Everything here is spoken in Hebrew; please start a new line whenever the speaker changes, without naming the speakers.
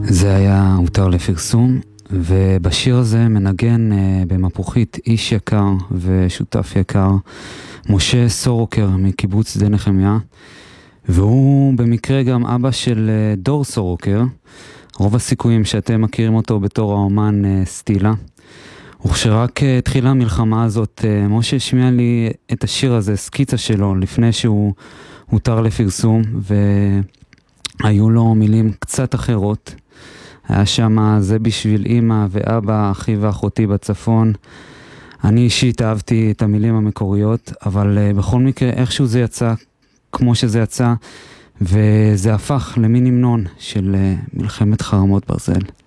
זה היה הותר לפרסום, ובשיר הזה מנגן במפוחית איש יקר ושותף יקר, משה סורוקר מקיבוץ שדה נחמיה, והוא במקרה גם אבא של דור סורוקר, רוב הסיכויים שאתם מכירים אותו בתור האומן סטילה. וכשרק התחילה המלחמה הזאת, משה השמיע לי את השיר הזה, סקיצה שלו, לפני שהוא הותר לפרסום, והיו לו מילים קצת אחרות. היה שם זה בשביל אמא ואבא, אחי ואחותי בצפון. אני אישית אהבתי את המילים המקוריות, אבל בכל מקרה איכשהו זה יצא כמו שזה יצא, וזה הפך למין המנון של מלחמת חרמות ברזל.